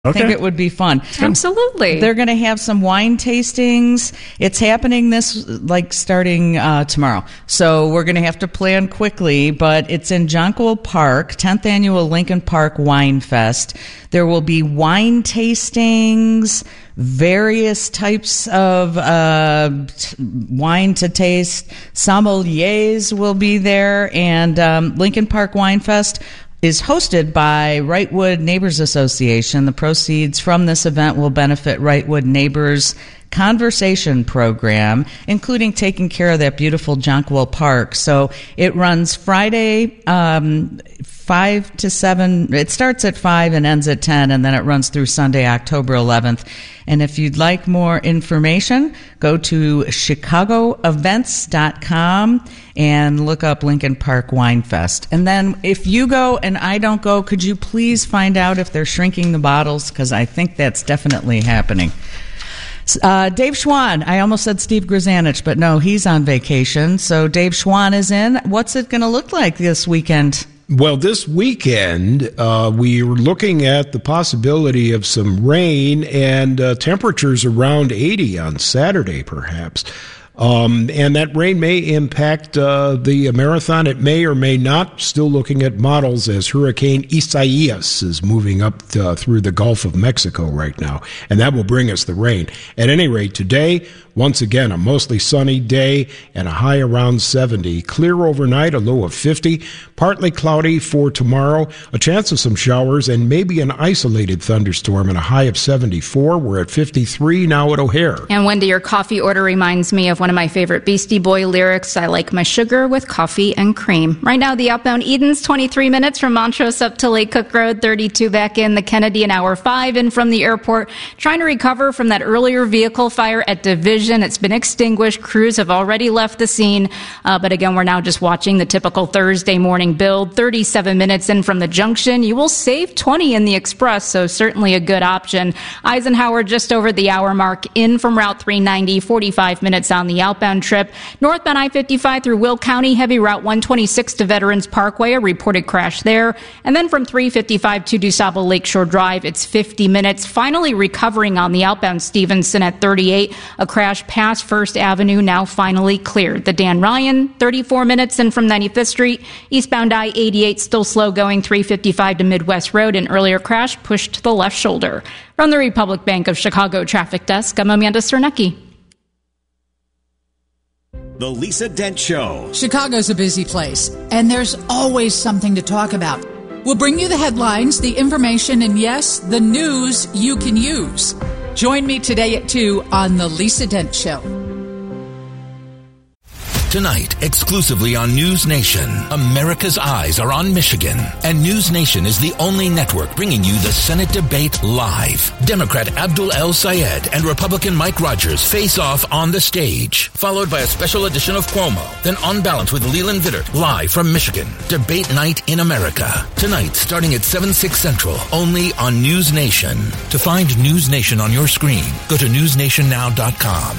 I think it would be fun. Absolutely. They're going to have some wine tastings. It's happening starting tomorrow. So we're going to have to plan quickly, but it's in Jonquil Park, 10th Annual Lincoln Park Wine Fest. There will be wine tastings, various types of wine to taste. Sommeliers will be there, and Lincoln Park Wine Fest is hosted by Wrightwood Neighbors Association. The proceeds from this event will benefit Wrightwood Neighbors Conversation Program, including taking care of that beautiful Jonquil Park. So it runs Friday 5 to 7. It starts at 5 and ends at 10, and then it runs through Sunday, October 11th. And if you'd like more information, go to chicagoevents.com and look up Lincoln Park Wine Fest. And then if you go and I don't go, could you please find out if they're shrinking the bottles? Because I think that's definitely happening. Dave Schwann. I almost said Steve Grzanich, but no, he's on vacation. So Dave Schwann is in. What's it going to look like this weekend? Well, this weekend, we were looking at the possibility of some rain and temperatures around 80 on Saturday, perhaps. And that rain may impact the marathon. It may or may not. Still looking at models as Hurricane Isaias is moving up through the Gulf of Mexico right now, and that will bring us the rain. At any rate, today, once again, a mostly sunny day and a high around 70. Clear overnight, a low of 50. Partly cloudy for tomorrow. A chance of some showers and maybe an isolated thunderstorm and a high of 74. We're at 53 now at O'Hare. And Wendy, your coffee order reminds me of one of my favorite Beastie Boy lyrics. I like my sugar with coffee and cream. Right now, the outbound Eden's 23 minutes from Montrose up to Lake Cook Road, 32 back in. The Kennedy an hour 5 in from the airport. Trying to recover from that earlier vehicle fire at Division. It's been extinguished. Crews have already left the scene. But again, we're now just watching the typical Thursday morning build. 37 minutes in from the junction. You will save 20 in the express, so certainly a good option. Eisenhower just over the hour mark in from Route 390, 45 minutes on the outbound trip. Northbound I-55 through Will County, heavy Route 126 to Veterans Parkway, a reported crash there. And then from 355 to DuSable Lakeshore Drive, it's 50 minutes. Finally recovering on the outbound Stevenson at 38, a crash past First Avenue, now finally cleared. The Dan Ryan, 34 minutes in from 95th Street. Eastbound I-88 still slow going, 355 to Midwest Road. An earlier crash pushed to the left shoulder. From the Republic Bank of Chicago Traffic Desk, I'm Amanda Cernecki. The Lisa Dent Show. Chicago's a busy place, and there's always something to talk about. We'll bring you the headlines, the information, and yes, the news you can use. Join me today at 2 on The Lisa Dent Show. Tonight, exclusively on News Nation, America's eyes are on Michigan, and News Nation is the only network bringing you the Senate debate live. Democrat Abdul El Sayed and Republican Mike Rogers face off on the stage, followed by a special edition of Cuomo, then On Balance with Leland Vittert, live from Michigan. Debate night in America. Tonight, starting at 7/6 Central, only on News Nation. To find News Nation on your screen, go to newsnationnow.com.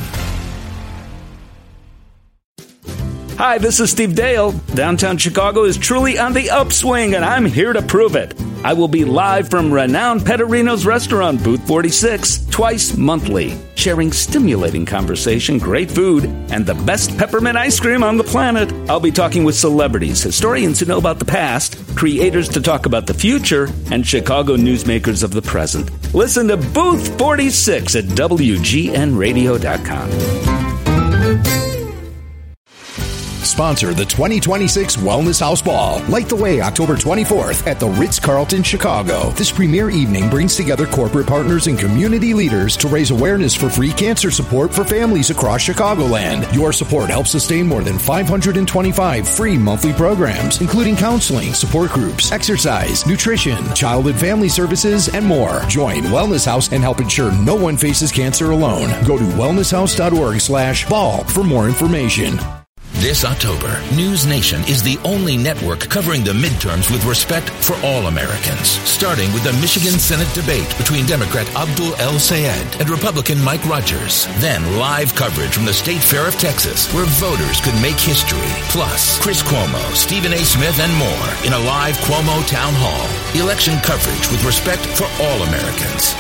Hi, this is Steve Dale. Downtown Chicago is truly on the upswing, and I'm here to prove it. I will be live from renowned Petterino's restaurant, Booth 46, twice monthly, sharing stimulating conversation, great food, and the best peppermint ice cream on the planet. I'll be talking with celebrities, historians who know about the past, creators to talk about the future, and Chicago newsmakers of the present. Listen to Booth 46 at WGNradio.com. Sponsor the 2026 Wellness House Ball. Light the way October 24th at the Ritz-Carlton, Chicago. This premier evening brings together corporate partners and community leaders to raise awareness for free cancer support for families across Chicagoland. Your support helps sustain more than 525 free monthly programs, including counseling, support groups, exercise, nutrition, child and family services, and more. Join Wellness House and help ensure no one faces cancer alone. Go to wellnesshouse.org/ball for more information. This October, News Nation is the only network covering the midterms with respect for all Americans, starting with the Michigan Senate debate between Democrat Abdul El Sayed and Republican Mike Rogers. Then live coverage from the State Fair of Texas, where voters could make history. Plus, Chris Cuomo, Stephen A. Smith, and more in a live Cuomo Town Hall. Election coverage with respect for all Americans.